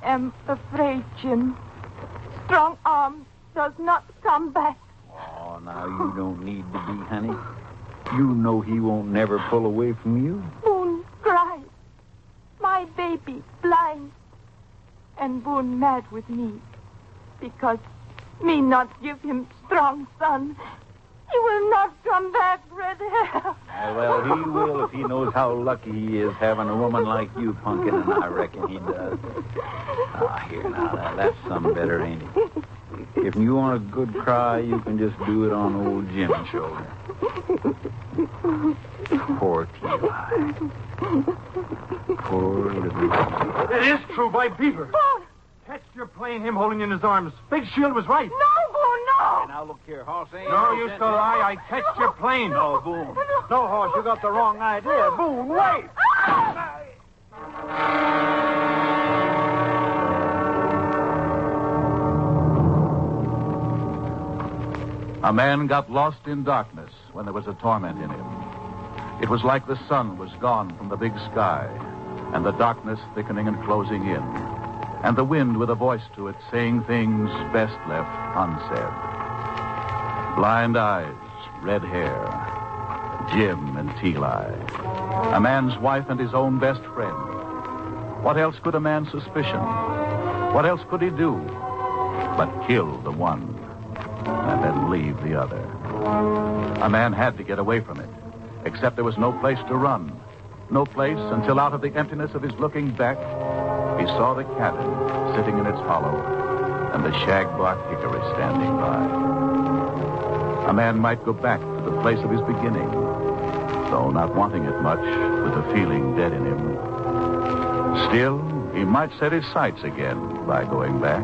am afraid, Jim. Strong Arm does not come back. Oh, now you don't need to be, honey. You know he won't never pull away from you. Boone cries. My baby blind. And Boone mad with me. Because me not give him strong son. He will not come back, Red Hair. Well, he will if he knows how lucky he is having a woman like you, Punkin, and I reckon he does. Ah, here now, that's some better, ain't it? If you want a good cry, you can just do it on old Jim's shoulder. Poor T.I. Poor little... It is true, by Beaver. Catch your plane, him holding in his arms. Big Shield was right. No, Boone, no! Hey, now, look here, Hoss. No use to lie. I catched your plane. No, Boone. No, Hoss, you got the wrong idea. Boone, wait! A man got lost in darkness when there was a torment in him. It was like the sun was gone from the big sky, and the darkness thickening and closing in, and the wind with a voice to it saying things best left unsaid. Blind eyes, red hair, Jim and T-Lie, a man's wife and his own best friend. What else could a man suspicion? What else could he do but kill the one and then leave the other? A man had to get away from it, except there was no place to run. No place until out of the emptiness of his looking back, he saw the cabin sitting in its hollow and the shagbark hickory standing by. A man might go back to the place of his beginning, though not wanting it much, with the feeling dead in him. Still, he might set his sights again by going back.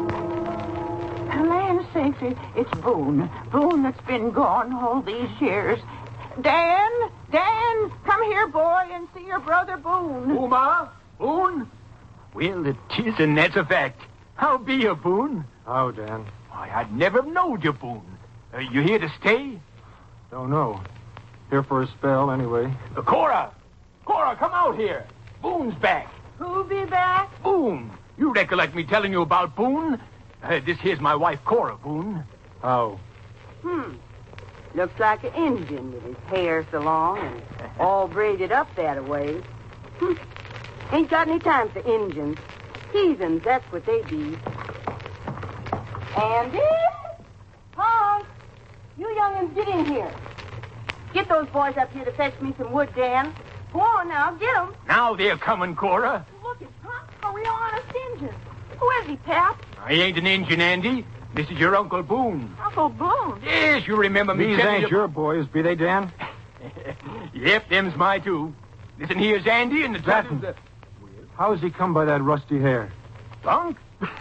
Land safety, it's Boone. Boone that's been gone all these years. Dan, come here, boy, and see your brother Boone. Who, Ma? Boone? Well, it is, and that's a fact. How be you, Boone? How, Dan? Why, I'd never knowed you, Boone. You here to stay? Don't know. Here for a spell, anyway. Cora, come out here. Boone's back. Who be back? Boone. You recollect me telling you about Boone? This here's my wife, Cora, Boone. How? Looks like an Indian with his hair so long and all braided up that way. Ain't got any time for Indians. Heathens, that's what they be. Andy? Hans, you young'uns get in here. Get those boys up here to fetch me some wood, Dan. Go on now, get them. Now they're coming, Cora. Look, it's Pop, a real honest Injun. Who is he, Pap? I ain't an Injun, Andy. This is your Uncle Boone. Uncle Boone? Yes, you remember me These telling ain't you... your boys, be they, Dan? Yep, them's my two. Listen, here's Andy and the Latin. How's he come by that rusty hair? Punk?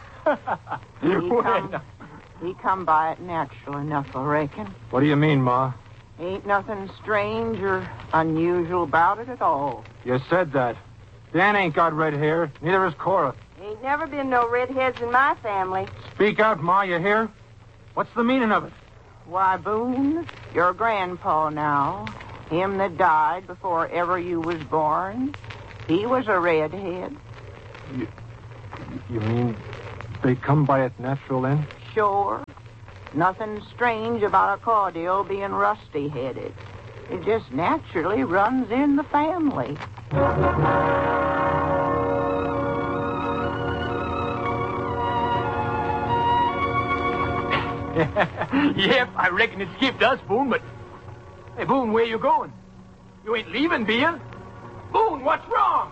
He come by it natural enough, I reckon. What do you mean, Ma? Ain't nothing strange or unusual about it at all. You said that. Dan ain't got red hair. Neither has Cora. Ain't never been no redheads in my family. Speak out, Ma, you hear? What's the meaning of it? Why, Boone, your grandpa now, him that died before ever you was born, he was a redhead. You mean they come by it natural, then? Sure. Nothing strange about a Caudill being rusty-headed. It just naturally runs in the family. Yep, I reckon it skipped us, Boone, but... Hey, Boone, where you going? You ain't leaving, be you? Boone, what's wrong?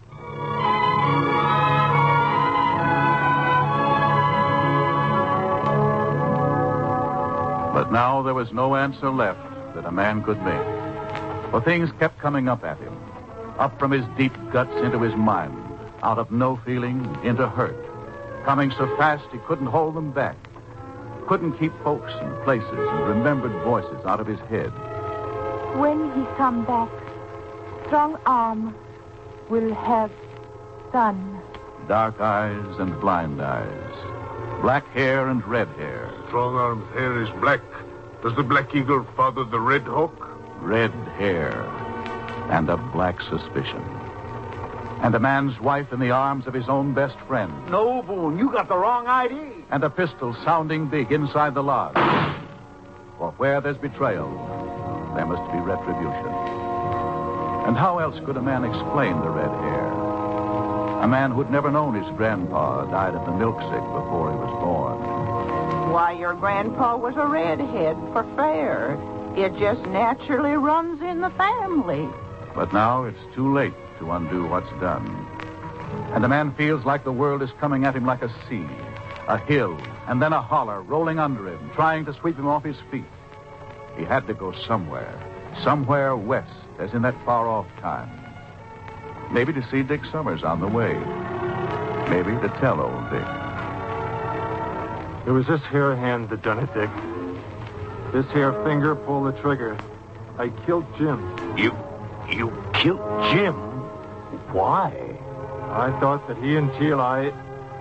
But now there was no answer left that a man could make. For things kept coming up at him. Up from his deep guts into his mind. Out of no feeling into hurt. Coming so fast he couldn't hold them back. Couldn't keep folks and places and remembered voices out of his head. When he come back, Strong Arm will have son. Dark eyes and blind eyes. Black hair and red hair. Strong Arm's hair is black. Does the Black Eagle father the Red Hawk? Red hair. And a black suspicion. And a man's wife in the arms of his own best friend. No, Boone, you got the wrong idea. And a pistol sounding big inside the lodge. For where there's betrayal, there must be retribution. And how else could a man explain the red hair? A man who'd never known his grandpa died of the milksick before he was born. Why, your grandpa was a redhead for fair. It just naturally runs in the family. But now it's too late to undo what's done. And a man feels like the world is coming at him like a sea, a hill, and then a holler rolling under him, trying to sweep him off his feet. He had to go somewhere west, as in that far-off time. Maybe to see Dick Summers on the way. Maybe to tell old Dick. It was this here hand that done it, Dick. This here finger pulled the trigger. I killed Jim. You killed Jim? Why? I thought that he and Teal, I've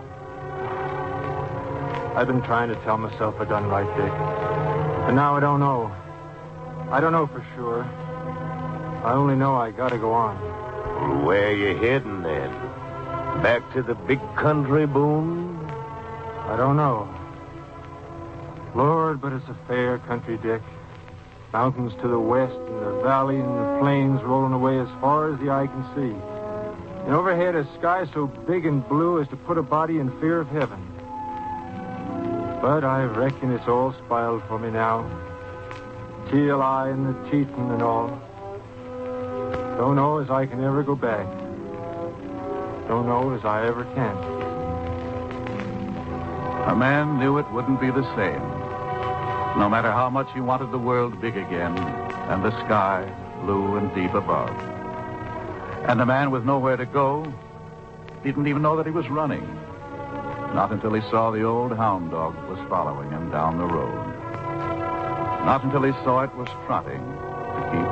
been trying to tell myself I done right, Dick. But now I don't know. I don't know for sure. I only know I gotta go on. Well, where you heading then? Back to the big country, Boone? I don't know. Lord, but it's a fair country, Dick. Mountains to the west and the valleys and the plains rolling away as far as the eye can see. And overhead a sky so big and blue as to put a body in fear of heaven. But I reckon it's all spoiled for me now. Teal eye and the teething and all. Don't know as I can ever go back. Don't know as I ever can. A man knew it wouldn't be the same. No matter how much he wanted the world big again, and the sky blue and deep above. And a man with nowhere to go didn't even know that he was running. Not until he saw the old hound dog was following him down the road. Not until he saw it was trotting to keep